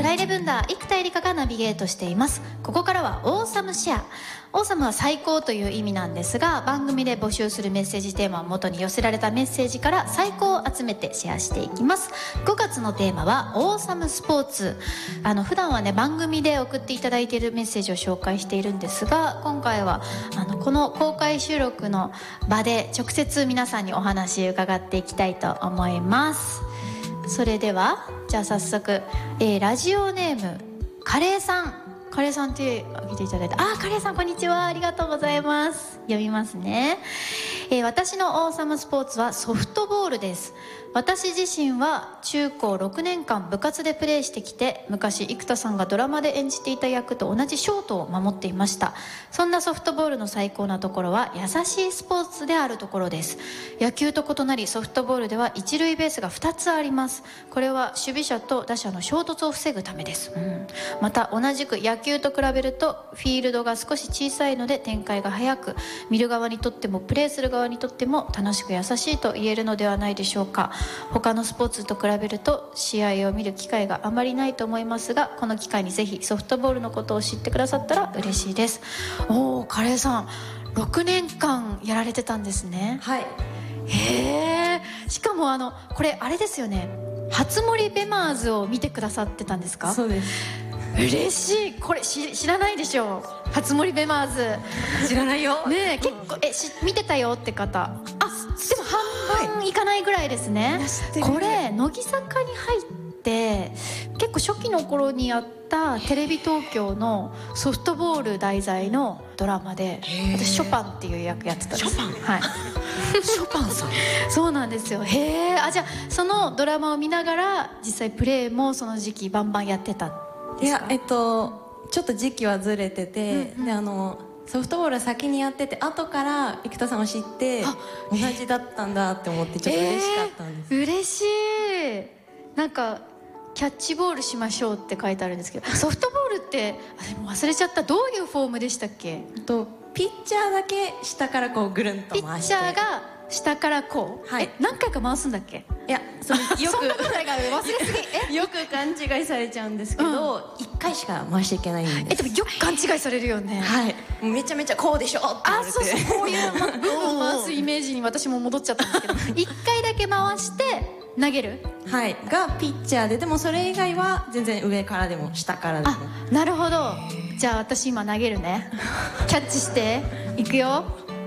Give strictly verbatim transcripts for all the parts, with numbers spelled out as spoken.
フライデブンダー生田絵梨花がナビゲートしています。ここからはオーサムシェア。オーサムは最高という意味なんですが、番組で募集するメッセージテーマを元に寄せられたメッセージから最高を集めてシェアしていきます。ごがつのテーマはオーサムスポーツ。あの普段はね、番組で送っていただいているメッセージを紹介しているんですが、今回はあのこの公開収録の場で直接皆さんにお話伺っていきたいと思います。それではじゃあ早速、えー、ラジオネームカレーさん、カレーさん手挙げていただいて、あーカレーさんこんにちは、ありがとうございます。読みますね、えー、私のオーサムスポーツはソフトボールです。私自身は中高ろくねんかん部活でプレーしてきて、昔生田さんがドラマで演じていた役と同じショートを守っていました。そんなソフトボールの最高なところは優しいスポーツであるところです。野球と異なりソフトボールでは一塁ベースがふたつあります。これは守備者と打者の衝突を防ぐためです、うん、また同じく野球と比べるとフィールドが少し小さいので展開が早く、見る側にとってもプレーする側にとっても楽しく優しいと言えるのではないでしょうか。他のスポーツと比べると試合を見る機会があまりないと思いますが、この機会にぜひソフトボールのことを知ってくださったら嬉しいです。おー、カレーさんろくねんかんやられてたんですね。 はい。 へえ。しかもあのこれあれですよね、初森ベマーズを見てくださってたんですか？ そうです。 嬉しい。これし知らないでしょ、初森ベマーズ。 知らないよねえ、結構えし見てたよって方、あ、でも半分いかないぐらいですね、はい、これ乃木坂に入って結構初期の頃にやったテレビ東京のソフトボール題材のドラマで、私ショパンっていう役やってたんです。 ショパン、 はいショパンさんそうなんですよ。へえ。あ、じゃあそのドラマを見ながら実際プレーもその時期バンバンやってたんですか？ いや、えっとちょっと時期はずれてて、うんうん、であのソフトボール先にやってて、後から生田さんを知って同じだったんだって思ってちょっと嬉しかったんです、 えー、嬉しい。なんかキャッチボールしましょうって書いてあるんですけど、ソフトボールってあれも忘れちゃった、どういうフォームでしたっけ？ とピッチャーだけ下からこうぐるんと回して、 ピッチャーが下からこう、はい、え何回か回すんだっけ？ いや、それよくそんなことないから忘れすぎえよく勘違いされちゃうんですけど、うん、いっかいしか回しちゃいけないんです。 え、でもよく勘違いされるよね。 はい、めちゃめちゃこうでしょって言われて、 あ、そうそう、こういうブンブン回すイメージに私も戻っちゃったんですけどいっかいだけ回して投げる、 はい、がピッチャーで、でもそれ以外は全然上からでも下からでも。 あ、なるほど。じゃあ私今投げるねキャッチしていくよ。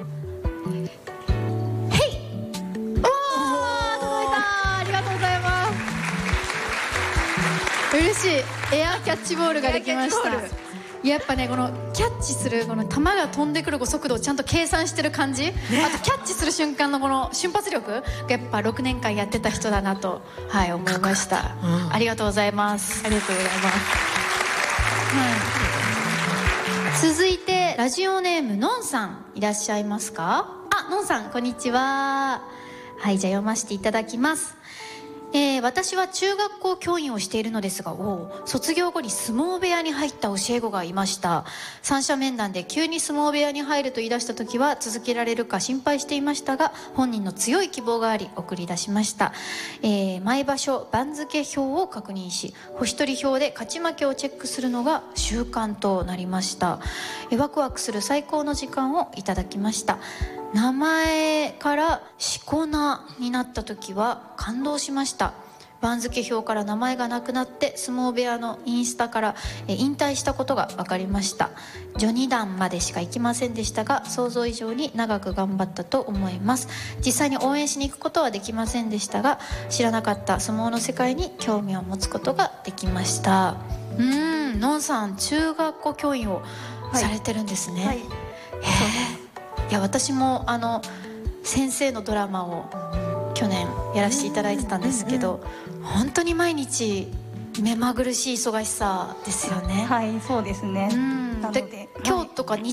嬉しい。エアーキャッチボールができました。やっぱね、このキャッチするこの球が飛んでくる速度をちゃんと計算してる感じ、ね、あとキャッチする瞬間のこの瞬発力がやっぱろくねんかんやってた人だなと、はい、思いました、うん、ありがとうございます。 ありがとうございます、 はい、続いてラジオネームのんさんいらっしゃいますか？あ、のんさんこんにちは。はい、じゃあ読ませていただきます。えー、私は中学校教員をしているのですが、お卒業後に相撲部屋に入った教え子がいました。三者面談で急に相撲部屋に入ると言い出した時は続けられるか心配していましたが、本人の強い希望があり送り出しました。えー、毎場所番付表を確認し、星取り表で勝ち負けをチェックするのが習慣となりました。えー、ワクワクする最高の時間をいただきました。名前からしこ名になった時は感動しました。番付表から名前がなくなって相撲部屋のインスタから引退したことが分かりました。序二段までしか行きませんでしたが、想像以上に長く頑張ったと思います。実際に応援しに行くことはできませんでしたが、知らなかった相撲の世界に興味を持つことができました。うーん、のんさん中学校教員をされてるんですね、はい、へえ。いや、私もあの先生のドラマを去年やらせていただいてたんですけど、本当に毎日目まぐるしい忙しさですよね。 はい、そうですね。 うん、 なのでで今日とか